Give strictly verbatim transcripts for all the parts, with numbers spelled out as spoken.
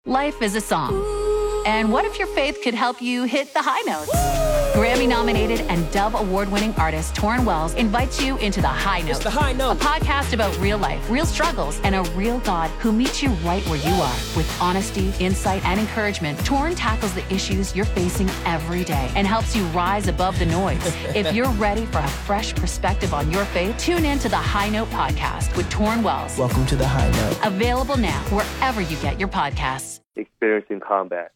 Life is a song. And what if your faith could help you hit the high notes? Grammy-nominated and Dove Award-winning artist Torrin Wells invites you into The High Note. It's The High Note. A podcast about real life, real struggles, and a real God who meets you right where you are. With honesty, insight, and encouragement, Torrin tackles the issues you're facing every day and helps you rise above the noise. If you're ready for a fresh perspective on your faith, tune in to The High Note podcast with Torrin Wells. Welcome to The High Note. Available now wherever you get your podcasts. Experiencing combat.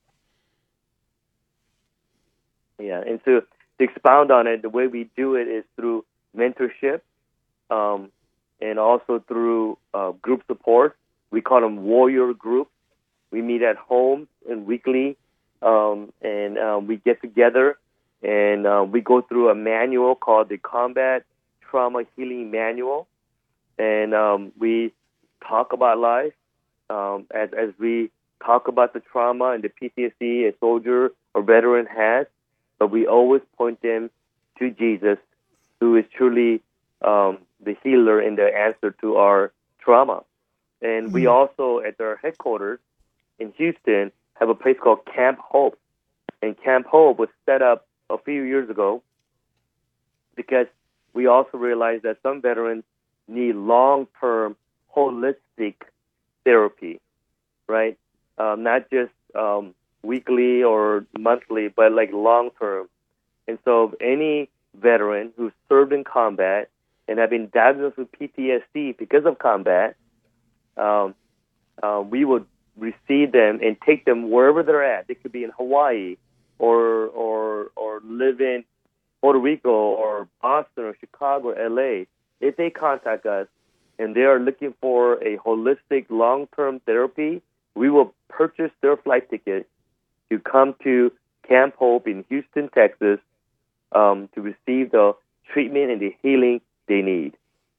Yeah, and so to expound on it, the way we do it is through mentorship um, and also through uh, group support. We call them warrior groups. We meet at home and weekly, um, and uh, we get together, and uh, we go through a manual called the Combat Trauma Healing Manual, and um, we talk about life um, as, as we talk about the trauma and the P T S D a soldier or veteran has. But we always point them to Jesus, who is truly um, the healer and the answer to our trauma. And we also, at our headquarters in Houston, have a place called Camp Hope. And Camp Hope was set up a few years ago because we also realized that some veterans need long-term, holistic therapy, right? Um, not just um, weekly or monthly, but like long-term. And so any veteran who's served in combat and have been diagnosed with P T S D because of combat, um, uh, we would receive them and take them wherever they're at. They could be in Hawaii or or or live in Puerto Rico or Boston or Chicago or L A. If they contact us and they are looking for a holistic long-term therapy, we will purchase their flight ticket to come to Camp Hope in Houston, Texas, um, to receive the treatment and the healing they need.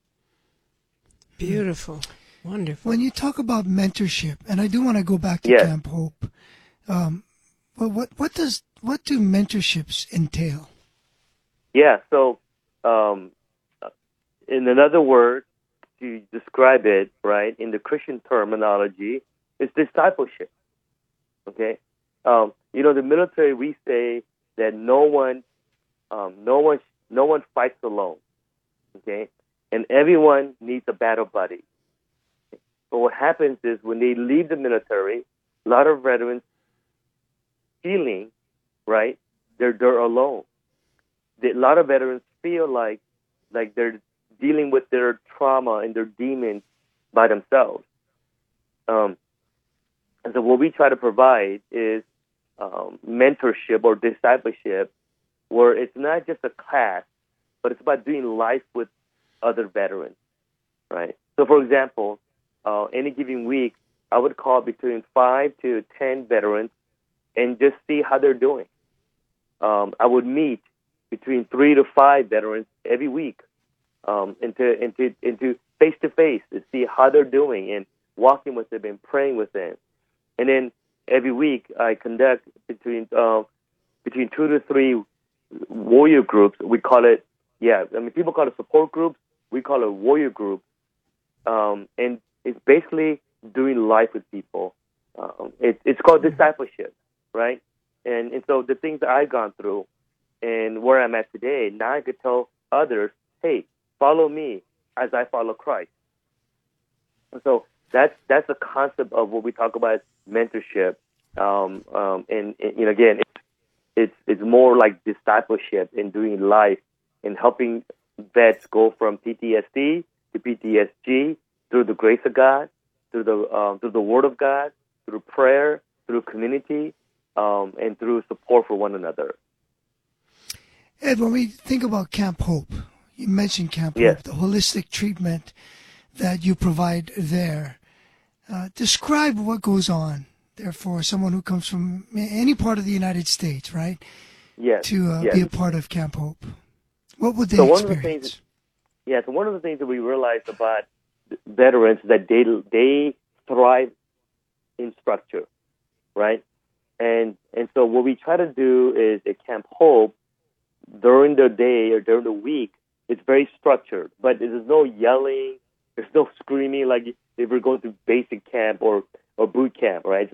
Beautiful. Wonderful. When you talk about mentorship, and I do want to go back to Yes. Camp Hope, um, well, what what does what do mentorships entail? Yeah, so um, in another word to describe it, right, in the Christian terminology, it's discipleship. Okay? Um, you know, the military, we say that no one, um, no one, no one fights alone. Okay, and everyone needs a battle buddy. But what happens is when they leave the military, a lot of veterans feeling, right, they're they're alone. The, a lot of veterans feel like like they're dealing with their trauma and their demons by themselves. Um, and so what we try to provide is Um, mentorship or discipleship, where it's not just a class, but it's about doing life with other veterans, right? So, for example, uh, any given week, I would call between five to ten veterans and just see how they're doing. Um, I would meet between three to five veterans every week, um, into into into face to face to see how they're doing and walking with them and praying with them, and then every week, I conduct between uh, between two to three warrior groups. We call it, yeah, I mean, people call it support groups. We call it warrior group. Um, and it's basically doing life with people. Um, it, it's called discipleship, right? And, and so the things that I've gone through and where I'm at today, now I could tell others, hey, follow me as I follow Christ. And so that's, that's the concept of what we talk about as mentorship, um, um, and, and you know, again, it's, it's it's more like discipleship in doing life and helping vets go from P T S D to P T S G through the grace of God, through the um, through the Word of God, through prayer, through community, um, and through support for one another. Ed, when we think about Camp Hope, you mentioned Camp Yes. Hope, the holistic treatment that you provide there. Uh, describe what goes on there for someone who comes from any part of the United States, right? Yes. To uh, yes. be a part of Camp Hope. What would they So one of the experience? things, yeah, so one of the things that we realized about veterans is that they they thrive in structure, right? And and so what we try to do is at Camp Hope during the day or during the week, it's very structured, but there's no yelling, there's no screaming like if we're going to basic camp or, or boot camp, right?